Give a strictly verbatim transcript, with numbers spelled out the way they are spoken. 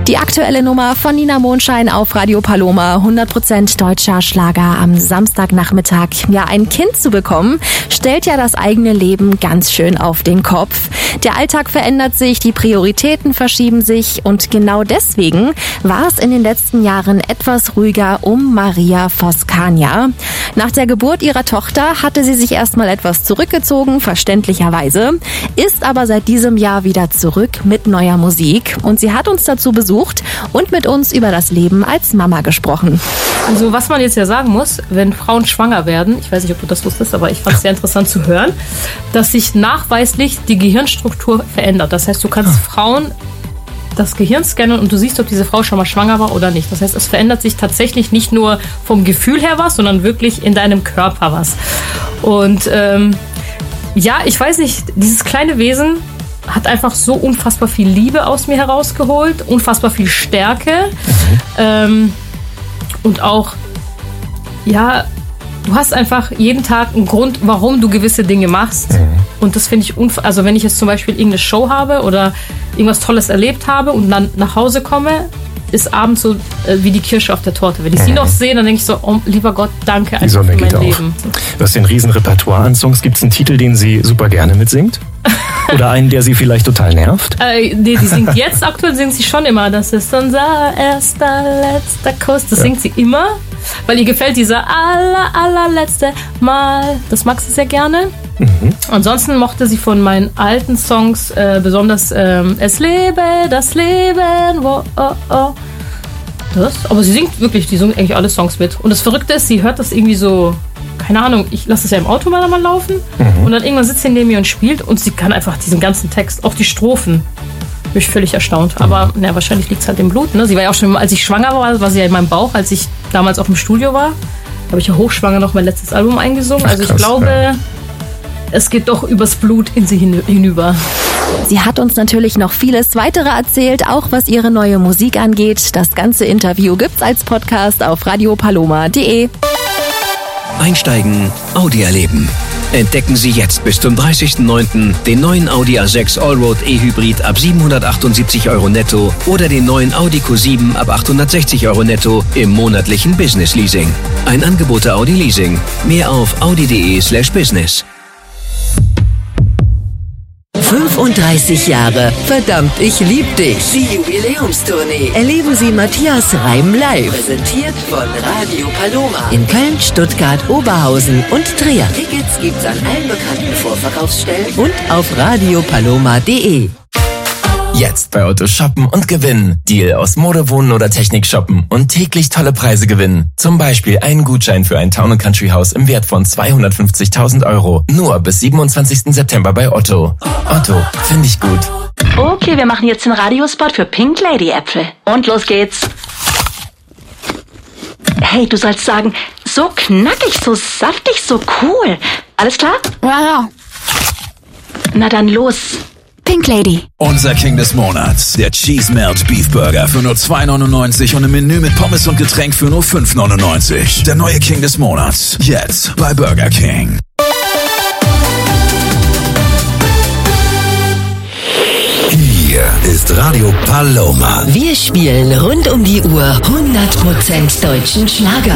Die aktuelle Nummer von Nina Mondschein auf Radio Paloma, hundert Prozent deutscher Schlager am Samstagnachmittag. Ja, ein Kind zu bekommen, stellt ja das eigene Leben ganz schön auf den Kopf. Der Alltag verändert sich, die Prioritäten verschieben sich und genau deswegen war es in den letzten Jahren etwas ruhiger um Maria Voskania. Nach der Geburt ihrer Tochter hatte sie sich erstmal etwas zurückgezogen, verständlicherweise, ist aber seit diesem Jahr wieder zurück mit neuer Musik und sie hat uns dazu besucht und mit uns über das Leben als Mama gesprochen. Also was man jetzt ja sagen muss, wenn Frauen schwanger werden, ich weiß nicht, ob du das wusstest, aber ich fand es sehr interessant zu hören, dass sich nachweislich die Gehirnstruktur verändert. Das heißt, du kannst Frauen das Gehirn scannen und du siehst, ob diese Frau schon mal schwanger war oder nicht. Das heißt, es verändert sich tatsächlich nicht nur vom Gefühl her was, sondern wirklich in deinem Körper was. Und ähm, ja, ich weiß nicht, dieses kleine Wesen hat einfach so unfassbar viel Liebe aus mir herausgeholt, unfassbar viel Stärke mhm. ähm, und auch, ja, du hast einfach jeden Tag einen Grund, warum du gewisse Dinge machst. Mhm. Und das finde ich, unf- also wenn ich jetzt zum Beispiel irgendeine Show habe oder irgendwas Tolles erlebt habe und dann nach Hause komme, ist abends so äh, wie die Kirsche auf der Torte. Wenn ich mhm. sie noch sehe, dann denke ich so, oh, lieber Gott, danke einfach die Sonne für mein geht Leben. Auf. Du hast den riesen Repertoire an Songs. Gibt es einen Titel, den sie super gerne mitsingt? Oder einen, der sie vielleicht total nervt? Äh, nee, die singt jetzt aktuell, singt sie schon immer. Das ist unser erster, letzter Kuss. Das ja. singt sie immer, weil ihr gefällt dieser aller, allerletzte Mal. Das mag sie sehr gerne. Mhm. Ansonsten mochte sie von meinen alten Songs äh, besonders ähm, Es lebe das Leben, wo, oh, oh. Das. Aber sie singt wirklich, die singt eigentlich alle Songs mit. Und das Verrückte ist, sie hört das irgendwie so, keine Ahnung, ich lasse es ja im Auto mal laufen mhm. und dann irgendwann sitzt sie neben mir und spielt und sie kann einfach diesen ganzen Text, auch die Strophen. Bin ich völlig erstaunt. Mhm. Aber na, wahrscheinlich liegt es halt im Blut. Ne? Sie war ja auch schon, als ich schwanger war, war sie ja in meinem Bauch, als ich damals auch im Studio war. Da habe ich ja hochschwanger noch mein letztes Album eingesungen. Also ich Krass, glaube, ja. es geht doch übers Blut in sie hinüber. Sie hat uns natürlich noch vieles weitere erzählt, auch was ihre neue Musik angeht. Das ganze Interview gibt's als Podcast auf radio paloma punkt de. Einsteigen, Audi erleben. Entdecken Sie jetzt bis zum dreißigsten neunten den neuen Audi A sechs Allroad E-Hybrid ab siebenhundertachtundsiebzig Euro netto oder den neuen Audi Q sieben ab achthundertsechzig Euro netto im monatlichen Business Leasing. Ein Angebot der Audi Leasing. Mehr auf audi.de slash business. fünfunddreißig Jahre. Verdammt, ich lieb dich. Die Jubiläumstournee. Erleben Sie Matthias Reim live. Präsentiert von Radio Paloma. In Köln, Stuttgart, Oberhausen und Trier. Tickets gibt's an allen bekannten Vorverkaufsstellen und auf radio paloma punkt de. Jetzt bei Otto shoppen und gewinnen. Deal aus Mode, Wohnen oder Technik shoppen und täglich tolle Preise gewinnen. Zum Beispiel einen Gutschein für ein Town and Country Haus im Wert von zweihundertfünfzigtausend Euro. Nur bis siebenundzwanzigsten September bei Otto. Otto, finde ich gut. Okay, wir machen jetzt den Radiospot für Pink Lady Äpfel. Und los geht's. Hey, du sollst sagen, so knackig, so saftig, so cool. Alles klar? Ja, ja. Na dann los. Pink Lady. Unser King des Monats, der Cheese Melt Beef Burger für nur zwei neunundneunzig und im Menü mit Pommes und Getränk für nur fünf neunundneunzig. Der neue King des Monats, jetzt bei Burger King. Hier ist Radio Paloma. Wir spielen rund um die Uhr hundert Prozent deutschen Schlager.